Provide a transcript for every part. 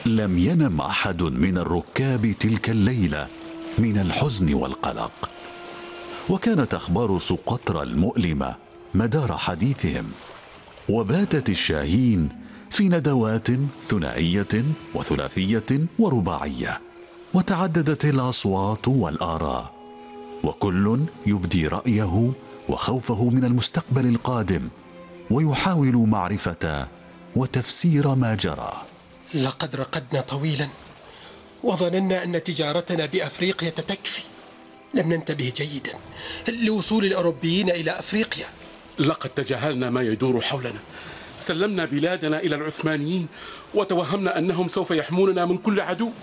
لم ينم أحد من الركاب تلك الليلة من الحزن والقلق، وكانت أخبار سقطرى المؤلمة مدار حديثهم. وباتت الشاهين في ندوات ثنائية وثلاثية ورباعية، وتعددت الأصوات والآراء، وكل يبدي رأيه وخوفه من المستقبل القادم، ويحاول معرفة وتفسير ما جرى. لقد رقدنا طويلا وظننا أن تجارتنا بأفريقيا تكفي. لم ننتبه جيدا لوصول الأوروبيين إلى أفريقيا. لقد تجاهلنا ما يدور حولنا، سلمنا بلادنا إلى العثمانيين وتوهمنا أنهم سوف يحموننا من كل عدو.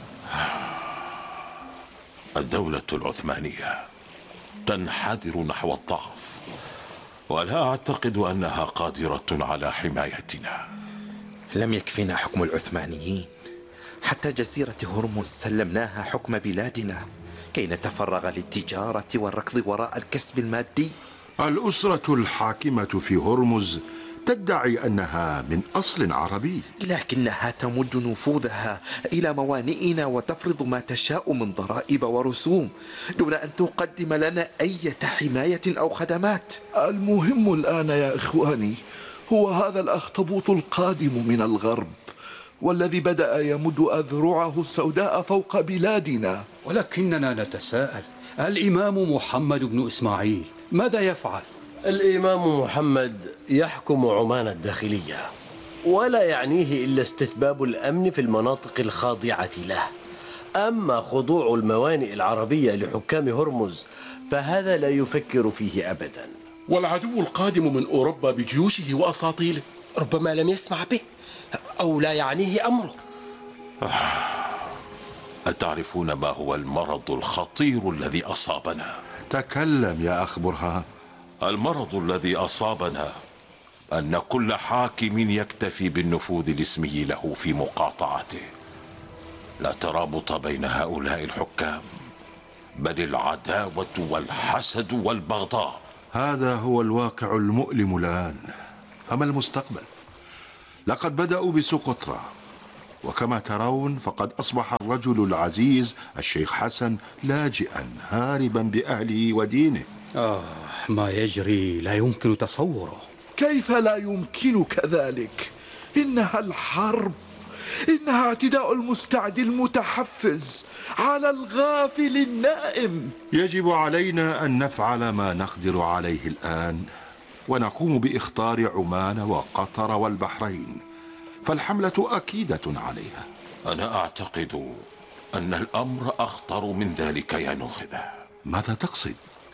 الدولة العثمانية تنحدر نحو الضعف، ولا أعتقد أنها قادرة على حمايتنا. لم يكفنا حكم العثمانيين، حتى جزيرة هرمز سلمناها حكم بلادنا كي نتفرغ للتجارة والركض وراء الكسب المادي. الأسرة الحاكمة في هرمز تدعي أنها من أصل عربي، لكنها تمد نفوذها إلى موانئنا وتفرض ما تشاء من ضرائب ورسوم دون أن تقدم لنا أي حماية أو خدمات. المهم الآن يا إخواني هو هذا الأخطبوط القادم من الغرب، والذي بدأ يمد أذرعه السوداء فوق بلادنا. ولكننا نتساءل، الإمام محمد بن إسماعيل ماذا يفعل؟ الإمام محمد يحكم عمان الداخلية، ولا يعنيه إلا استتباب الأمن في المناطق الخاضعة له. أما خضوع الموانئ العربية لحكام هرمز فهذا لا يفكر فيه أبدا. والعدو القادم من أوروبا بجيوشه وأساطيله ربما لم يسمع به أو لا يعنيه أمره. أتعرفون ما هو المرض الخطير الذي أصابنا؟ تكلم يا أخ برهان. المرض الذي أصابنا أن كل حاكم يكتفي بالنفوذ الاسمي له في مقاطعته، لا ترابط بين هؤلاء الحكام، بل العداوة والحسد والبغضاء. هذا هو الواقع المؤلم الآن، فما المستقبل؟ لقد بدأوا بسقطرى، وكما ترون فقد أصبح الرجل العزيز الشيخ حسن لاجئا هاربا بأهله ودينه. ما يجري لا يمكن تصوره. كيف لا يمكنك ذلك؟ إنها الحرب، إنها اعتداء المستعد المتحفز على الغافل النائم. يجب علينا أن نفعل ما نقدر عليه الآن، ونقوم بإخطار عمان وقطر والبحرين، فالحملة أكيدة عليها. أنا أعتقد أن الأمر أخطر من ذلك يا نخبة. ماذا تقصد؟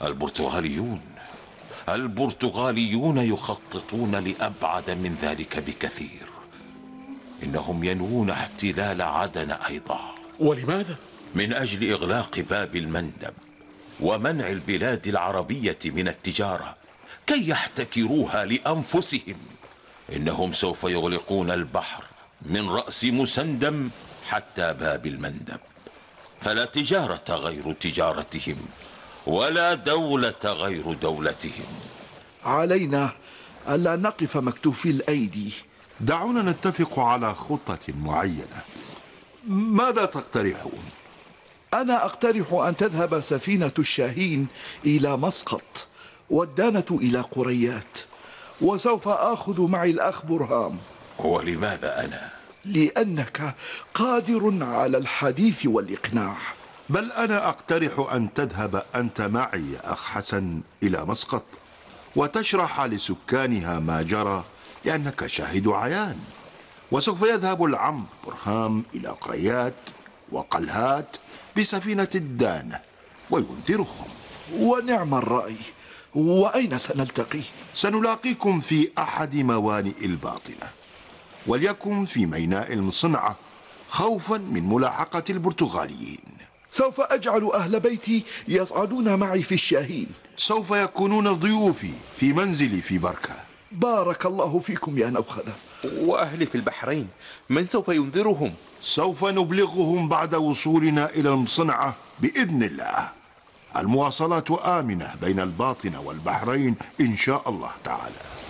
البرتغاليون يخططون لأبعد من ذلك بكثير. إنهم ينوون احتلال عدن أيضا. ولماذا؟ من أجل إغلاق باب المندب ومنع البلاد العربية من التجارة كي يحتكروها لأنفسهم. إنهم سوف يغلقون البحر من رأس مسندم حتى باب المندب، فلا تجارة غير تجارتهم ولا دولة غير دولتهم. علينا ألا نقف مكتوفي الأيدي. دعونا نتفق على خطة معينة. ماذا تقترحون؟ أنا أقترح أن تذهب سفينة الشاهين إلى مسقط والدانة إلى قريات، وسوف آخذ معي الأخ برهام. ولماذا أنا؟ لأنك قادر على الحديث والإقناع. بل أنا أقترح أن تذهب أنت معي يا أخ حسن إلى مسقط وتشرح لسكانها ما جرى، لأنك شاهد عيان. وسوف يذهب العم برهام إلى قريات وقلهات بسفينة الدانة وينذرهم. ونعم الرأي. وأين سنلتقي؟ سنلاقيكم في أحد موانئ الباطنة، وليكن في ميناء المصنعة، خوفا من ملاحقة البرتغاليين. سوف أجعل أهل بيتي يصعدون معي في الشاهين. سوف يكونون ضيوفي في منزلي في بركة. بارك الله فيكم يا نوخذة. وأهلي في البحرين من سوف ينذرهم؟ سوف نبلغهم بعد وصولنا إلى المصنعة بإذن الله. المواصلات آمنة بين الباطنة والبحرين إن شاء الله تعالى.